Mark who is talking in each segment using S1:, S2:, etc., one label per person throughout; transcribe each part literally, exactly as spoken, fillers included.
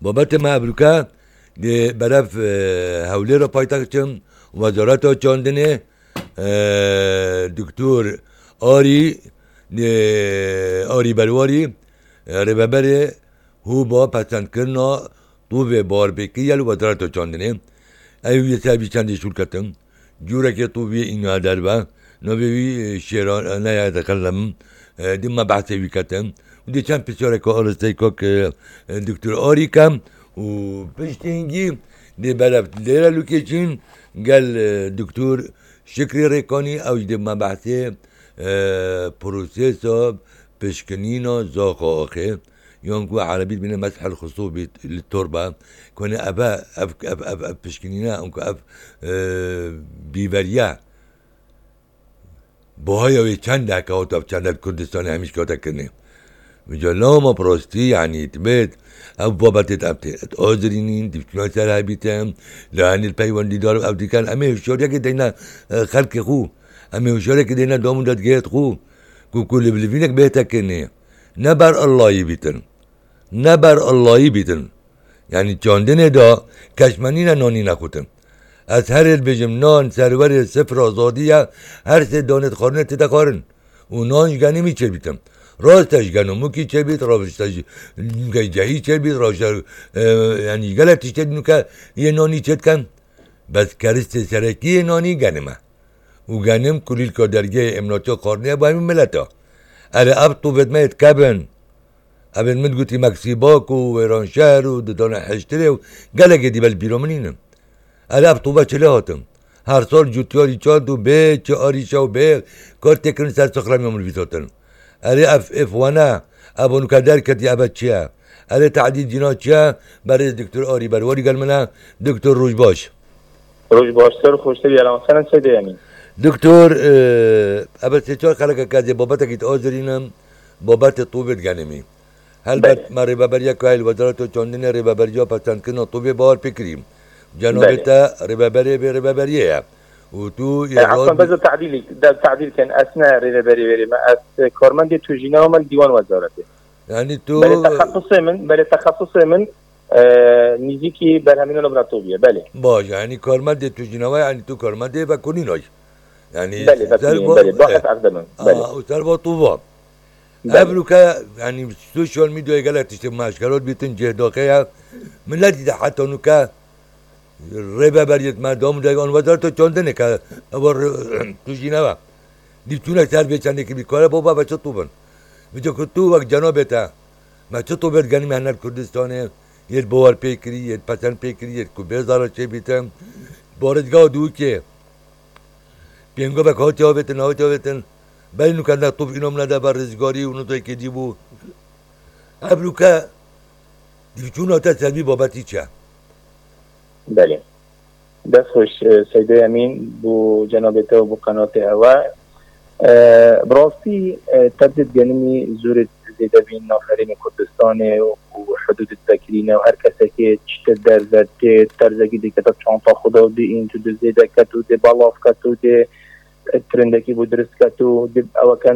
S1: بابت ما ابروکا دی برف هولی را پایتاکتم وزارت چاندنه دکتر آری آری برواری رببره هو با پسند کرنا تو به بار بکی یلو وزارت چاندنه ایو یه سبی چندی شرکتم جوره که تو به این هدر با نوی شیران نه یادکلم دیم ما بحثی ویکتم و دی چند پسیاره که آرسته که دکتر آری کم و پشتینگی دی برف لیره لوکیچین قال دكتور شكري ريكاني او دي ما بحثي بروسيسا بشكنينا زاقا اخي يونكو عربي بنا مسح الخصوبي للتربة كون ابا اف اف اف اف بشكنينا انكو اف بيفريا بوهايا وي چند اكاوتا في چند الكردستان هميش كاوتا كرني مجلاما بروستي يعني تبيت او بابت ابت آذرینین دیپلمات سر هبیتم لحن الپیوندی دار او دیکن همه هشیاری که دینا خلق خو همه هشیاری که دینا دامون داد گیت خو کو کل بلفینک بهتا کنه نبر اللهی بیتن نبر اللهی بیتن یعنی چاندنه دا کشمنین نانی نخوتن از هر البجم نان سرور صفر آزادیه هر سه دانت خارنه تتخارن و نانش گنی میچه بیتم راستش گنو موکی چه بید راستش جهی چه بید راستش یعنی گلتش چه نوکه یه نانی چه کن بس کرست سرکی نانی گنمه و گنم کلیل که درگه امناتا خارنه با همین ملتا اره اب تو بدمه کبن ابن من گوتی مکسیباک و ایران شهر و ددان حشتره و گله گدی بل بیرامنینم اره اب تو با چله هاتم هر سال جوتیاری چاد و به چه آریشا و به کار تکرن سر سخرمی امر بیتاتن اره اف اف وانا ابونو کدر کتی ابد چیه اره تعدید جنات چیه برای دکتر آری برواری گل منه دکتر روش باش
S2: روش باش سر خوشتر یلان سنن سیده یمین
S1: دکتر ابد سیچار خلقه کازی بابت اکیت آزرینم بابت طوبت گنمی هل بات ما ربابریا که وزارت چاندنه ربابریا پسند کنه طوبه بار فکریم جنابتا ربابری به ربابریه و تو
S2: اصلا بذار تعدیلی در تعدیل کن اثناء رهبری بری ما از کارمند توجینا و من دیوان وزارته
S1: یعنی تو
S2: بله تخصص من بله تخصص من نزدیکی برهمین لابراتوریه بله
S1: باش یعنی کارمند توجینا و یعنی تو کارمند و کنینای یعنی
S2: بله بله واحد افضل بله
S1: اه سر با طوبا قبلو که یعنی سوشال میدیا گلتش مشکلات بیتن جهداقه من ندیده حتی اونو که ربا بریت مردم دیگان وزارت چاندنه که اوار توشی نوا دیپتونه سر بیچنده که بیکاره بابا بچه تو بن بچه که تو وقت جنابتا بچه تو برد گنی مهنر کردستانه یه بوار پیکری یه پسند پیکری یه که بیزارا چه بیتم باردگاه دو که پینگو بک هاتی ها بیتن هاتی ها بیتن بینو کنده طوب اینام نده بر رزگاری اونو توی که دیبو ابرو که دیپتونه تا سلبی بابتی چه
S2: بله دست خوش سیده امین بو جنابته و بو قناة هوا براستی تبدید گنمی زورت زیده بین نافرین کردستان و حدود تکرینه و هر کسی که چطور درزد ترزگی دی کتاب چانتا خدا دی این تو دی زیده کتو دی بالاف کتو دی ترندکی بو درست کتو دی او کن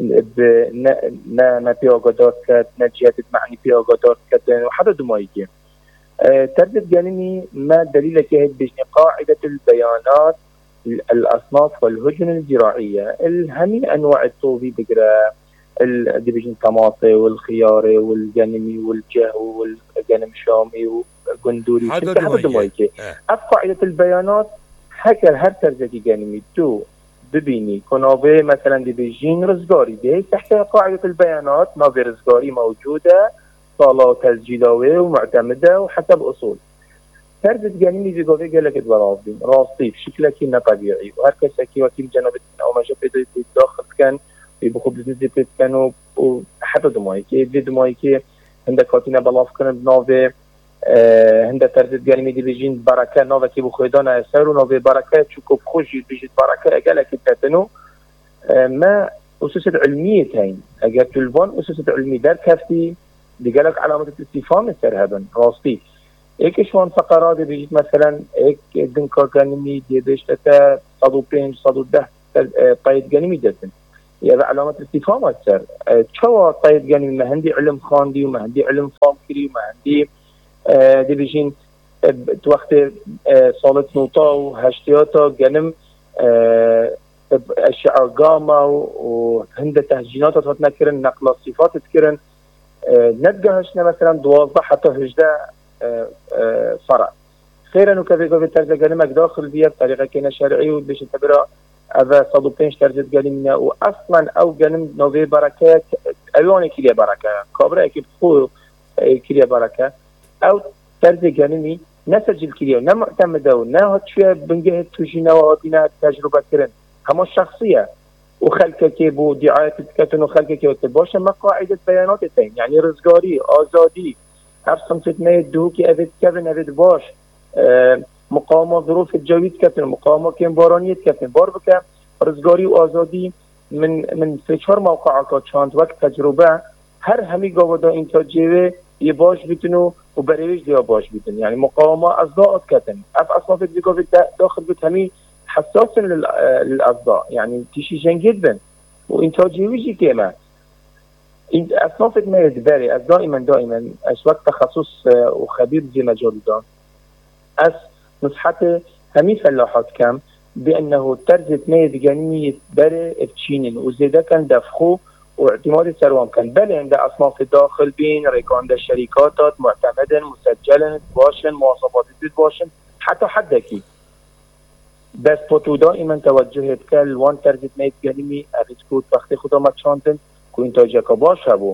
S2: نه نه پی آگادار کت نه جهت معنی پی آگادار کت و حدا دمایی که تردد جانبي ما دليل كهد بجن قاعدة البيانات الأصناف والهجن الزراعية الهمي أنواع الطوبي بقرا الدبجن طماطي والخياري والجنمي والجهو والجنم شامي والجندوري حتى دمايكي أف قاعدة البيانات هكر هر ترزكي جانبي تو ببيني كنابي مثلا دبجين رزقاري دي تحت قاعدة البيانات نافي رزقاري موجودة صالة تسجيلوية ومعتمدة وحتى بأصول تردد جانبي زي قوي قال لك برافضين راصيف شكلك إنه طبيعي وهركسة كي وكيل جنوبتنا أو ما شاف بدأ يتدخل كان يبخو بزنس كانوا وحتى دمايكي دي دمايكي عندك كاتينا بلاف كان بنوفي عندك تردد جانبي دي بيجين بركة نوفي كي بخويدانا يسارو نوفي بركة شوكو بخوش بيجي بركة قال لك تاتنو ما أسس علمية هين أجت الفون أسس علمية دار كافتي ديجالك علامة الاستفهام السرهبا راستي ايك شلون فقرات بيجي مثلا ايك دنكا كانمي دي بيشتا صدو بين صدو ده طيب جانمي دتن يا علامة الاستفهام السر شو طيب جانمي ما عندي علم خاندي وما عندي علم فامكري وما عندي دی بیشین تو وقت سالت نوتا و هشتیاتا گنم اشعار گاما و هند تهجینات هات نکرن نقل صفات تکرن ندگهشنا مثلا دوازده حتى هجده فرع خيرا وكذا قبل ترجع قلمك داخل بيا بطريقه كنا شرعي وباش تبرا هذا صدو بينش ترجع قلمنا واصلا او قلم نوفي بركات الوان كليه بركه كبرى اكيد خو كليه بركه او ترجع قلمي نسجل كليه نا معتمده ونا هاتشويه بنجه توجينا وادينا تجربه كرن هم الشخصيه وخلقك بو دعايه تكتن وخلقك وتباش ما قاعده بيانات تين يعني رزقاري ازادي افصم فتنه دوكي ابد كبن ابد باش مقاومه ظروف الجويد كتن مقاومه كين بارانيت كتن بار بك رزقاري وازادي من من فشار موقعات چاند وقت تجربه هر همي گاودا انتاجيه يباش بتنو وبريش دي باش بتن يعني مقاومه اصداء كتن اف اصلا في ديكو داخل بتهمي حساس للاصداء يعني تشي جن جدا وانتاجيه ويجي كما اصناف ما يدبري از دائما دائما از وقت تخصص وخبير زي مجال ده از نصحت همي فلاحات كم بانه ترزت ميز جنية بري اتشينين وزيدا كان دفخو واعتماد سروام كان بل عند اصناف داخل بين ريكان دا شركاتات معتمدا مسجلا باشن مواصفات باشن حتى حدكي بس بطو دائما توجهت كل وان ترزت ميز جنية اريد كود وقت خدامت شانتن کو انتاجك باشه بو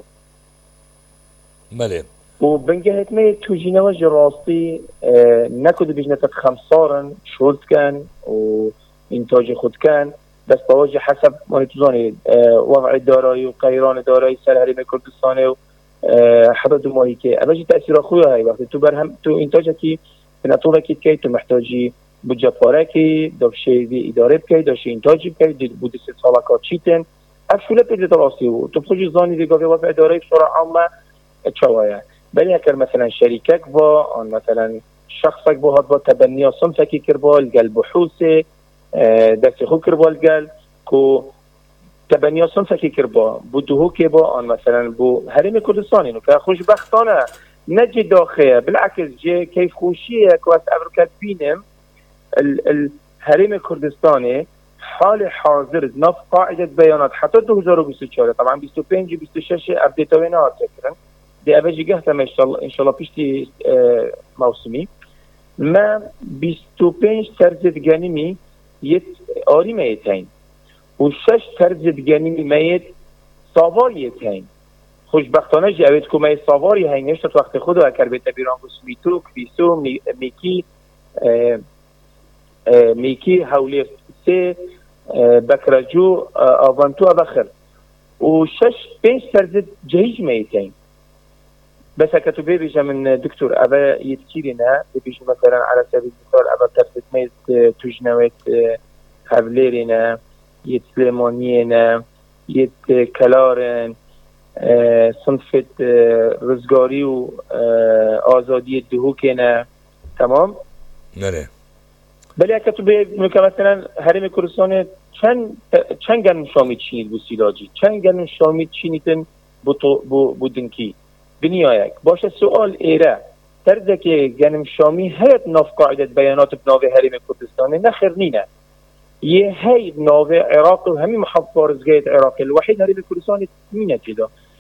S1: بله
S2: و بنجهت مي توجينا وجه راسي نكود بجنة خمسارن شولد كان و انتاج خود كان بس بواجه حسب ما تزاني وضع الدارایی و قیران دارایی سر حریم کردستان و حدد ماهی که اوجه تأثیر خویه هایی وقتی تو برهم تو انتاجکی بنطوله کید که تو محتاجی بودجه پاره که دافشه دی اداره بکی داشته انتاجی بکی دی بودی ست سالکات چیتن افشوله پیده دراستی و تو بخوشی زانی دیگه وضع اداره بسرعه عامه چوایه بلی اگر مثلا شرکت با آن مثلا شخصك با هاد با تبنی صنفکی کربال گل بحوث دست خو کربال گل کو تبنی صنفکی کربال بودهو که با آن مثلا بو حریم کردستانی نو که خوشبختانه نجي داخل بالعكس جي كيف خوشيه كواس افريكا بينم الحريم الكردستاني حال حاضر نف قاعده بيانات حتى دو هزار و بیست و چهار طبعا بیست و پنج بیست و شش ابدیت وینا هاتكرن دي ابجي قهتم ان شاء الله ان شاء الله بيشتي موسمي ما بیست و پنج ترزد جانمي يت آري ميتين و شش ترزد جانمي ميت صاواريتين خوشبختانه جاوید که من سواری هایی نشت وقت خود و اکر بیت بیران گسمیتو کفیسو میکی میکی حولی سه بکرجو آوانتو بخر و شش پنج سرزد جهیج میتین بس اکتو بیجا من دکتور اوه یتکیری نه بیجا مثلا على سبیل مثال اوه ترزد میز توجنویت حولیری نه یت سلیمانی نه یت کلارن صنفت رزگاری و آزادی دهوکینه تمام؟
S1: نه
S2: بلی اگه تو به مثلا حریم کردستان چند چند گرم شامی چینید بو سیلاجی چند گرم شامی چینیدن بو بودنکی بنیایک باشه سوال ایره ترده که گرم شامی هیت ناف قاعدت بیانات بناوه حریم کردستان نخیر نینه یه هی بناوه عراق و همین محافظ رزگایت عراقی الوحید حریم کردستان نینه جدا